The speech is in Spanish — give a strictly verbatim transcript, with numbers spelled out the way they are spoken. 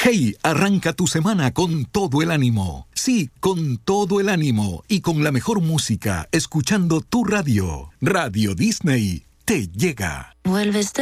Hey, arranca tu semana con todo el ánimo. Sí, con todo el ánimo y con la mejor música, escuchando tu radio. Radio Disney te llega. Vuelves